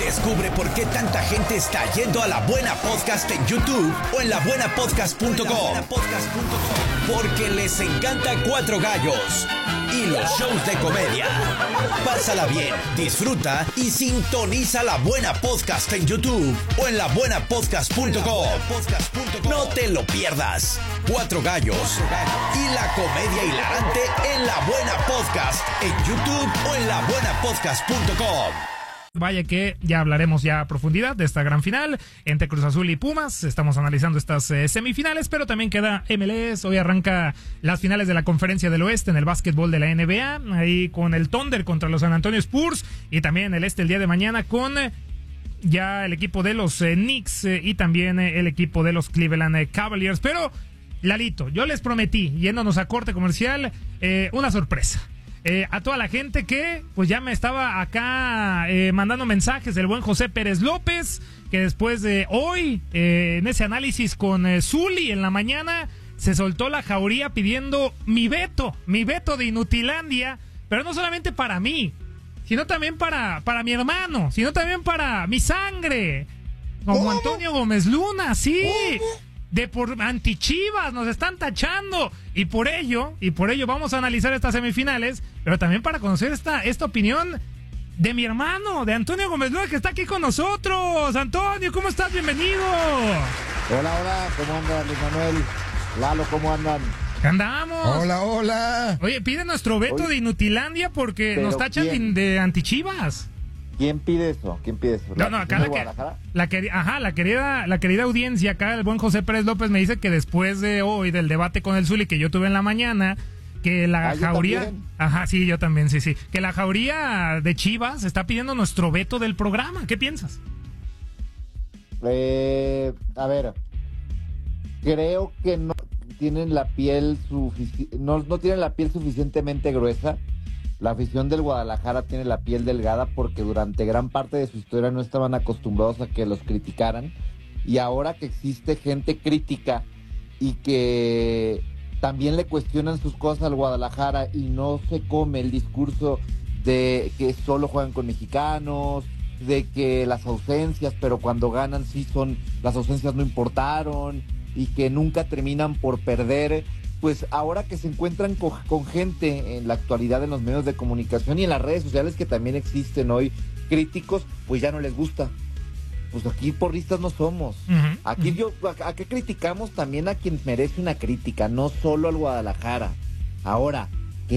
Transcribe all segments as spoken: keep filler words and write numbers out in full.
Descubre por qué tanta gente está yendo a La Buena Podcast en YouTube o en la buena podcast punto com. Porque les encanta Cuatro Gallos y los shows de comedia. Pásala bien, disfruta y sintoniza La Buena Podcast en YouTube o en la buena podcast punto com. No te lo pierdas. Cuatro Gallos y la comedia hilarante en La Buena Podcast en YouTube o en la buena podcast punto com. Vaya que ya hablaremos ya a profundidad de esta gran final entre Cruz Azul y Pumas. Estamos analizando estas eh, semifinales, pero también queda M L S. Hoy arranca las finales de la Conferencia del Oeste en el básquetbol de la N B A, ahí con el Thunder contra los San Antonio Spurs, y también el Este el día de mañana con eh, ya el equipo de los eh, Knicks eh, y también eh, el equipo de los Cleveland eh, Cavaliers. Pero, Lalito, yo les prometí, yéndonos a corte comercial, eh, una sorpresa. Eh, a toda la gente que pues ya me estaba acá eh, mandando mensajes del buen José Pérez López, que después de hoy, eh, en ese análisis con eh, Zuli en la mañana, se soltó la jauría pidiendo mi veto, mi veto de Inutilandia, pero no solamente para mí, sino también para, para mi hermano, sino también para mi sangre, como ¿Cómo? Antonio Gómez Luna, sí. ¿Cómo? De por antichivas, nos están tachando, y por ello, y por ello vamos a analizar estas semifinales, pero también para conocer esta, esta opinión de mi hermano, de Antonio Gómez Luna, que está aquí con nosotros. Antonio, ¿cómo estás? Bienvenido. Hola, hola, ¿cómo andan, Luis Manuel? Lalo, ¿cómo andan? ¿Qué andamos? Hola, hola. Oye, pide nuestro veto Oye, de Inutilandia porque nos tachan de, de antichivas. ¿Quién pide eso? ¿Quién pide eso? No, no, acá la, que, la, que, ajá, la querida la querida audiencia, acá el buen José Pérez López me dice que después de hoy, del debate con el Zuli que yo tuve en la mañana, que la ¿Ah, jauría... Ajá, sí, yo también, sí, sí. Que la jauría de Chivas está pidiendo nuestro veto del programa. ¿Qué piensas? Eh, a ver, creo que no tienen la piel sufici- no, no tienen la piel suficientemente gruesa. La afición del Guadalajara tiene la piel delgada porque durante gran parte de su historia no estaban acostumbrados a que los criticaran, y ahora que existe gente crítica y que también le cuestionan sus cosas al Guadalajara y no se come el discurso de que solo juegan con mexicanos, de que las ausencias, pero cuando ganan sí son, las ausencias no importaron, y que nunca terminan por perder. Pues ahora que se encuentran con, con gente en la actualidad en los medios de comunicación y en las redes sociales que también existen hoy, críticos, pues ya no les gusta. Pues aquí porristas no somos. Uh-huh, aquí uh-huh. yo, a, a qué criticamos también a quien merece una crítica, no solo al Guadalajara. Ahora,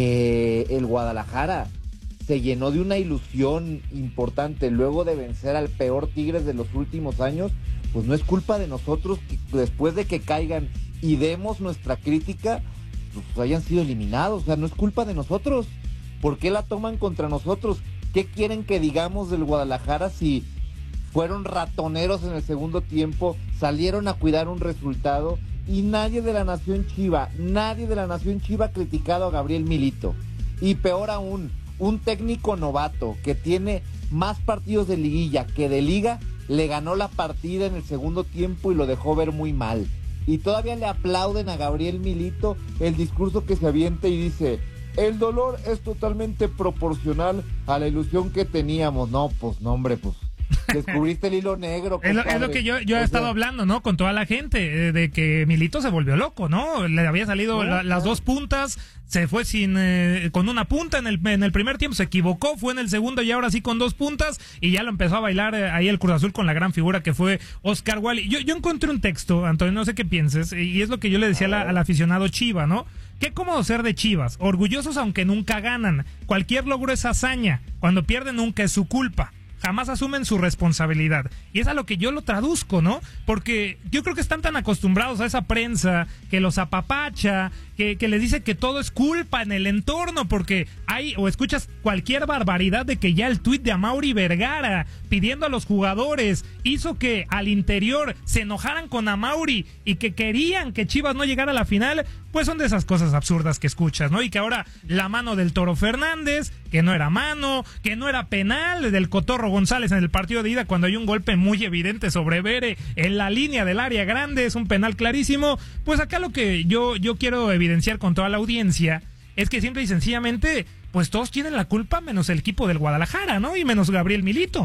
que el Guadalajara se llenó de una ilusión importante luego de vencer al peor Tigres de los últimos años, pues no es culpa de nosotros que después de que caigan y demos nuestra crítica, pues hayan sido eliminados. O sea, no es culpa de nosotros. ¿Por qué la toman contra nosotros? ¿Qué quieren que digamos del Guadalajara si fueron ratoneros en el segundo tiempo, salieron a cuidar un resultado, y nadie de la Nación Chiva, nadie de la Nación Chiva ha criticado a Gabriel Milito? Y peor aún, un técnico novato que tiene más partidos de liguilla que de liga, le ganó la partida en el segundo tiempo y lo dejó ver muy mal. Y todavía le aplauden a Gabriel Milito el discurso que se avienta y dice: el dolor es totalmente proporcional a la ilusión que teníamos. No, pues no, hombre, pues descubriste el hilo negro. Es lo, es lo que yo, yo he o estado sea, hablando, ¿no? Con toda la gente, eh, de que Milito se volvió loco, ¿no? Le había salido no, la, no. las dos puntas, se fue sin eh, con una punta en el, en el primer tiempo, se equivocó, fue en el segundo y ahora sí con dos puntas, y ya lo empezó a bailar eh, ahí el Cruz Azul con la gran figura que fue Oscar Wally. Yo, yo encontré un texto, Antonio, no sé qué pienses, y es lo que yo le decía a la, al aficionado Chiva, ¿no? Qué cómodo ser de Chivas, orgullosos aunque nunca ganan, cualquier logro es hazaña, cuando pierden nunca es su culpa. Jamás asumen su responsabilidad. Y es a lo que yo lo traduzco, ¿no? Porque yo creo que están tan acostumbrados a esa prensa que los apapacha, que, que les dice que todo es culpa en el entorno, porque hay, o escuchas cualquier barbaridad de que ya el tuit de Amaury Vergara pidiendo a los jugadores hizo que al interior se enojaran con Amaury y que querían que Chivas no llegara a la final. Pues son de esas cosas absurdas que escuchas, ¿no? Y que ahora la mano del Toro Fernández, que no era mano, que no era penal del Cotorro González en el partido de ida cuando hay un golpe muy evidente sobre Bere en la línea del área grande, es un penal clarísimo. Pues acá lo que yo, yo quiero evidenciar con toda la audiencia es que simple y sencillamente, pues todos tienen la culpa menos el equipo del Guadalajara, ¿no? Y menos Gabriel Milito.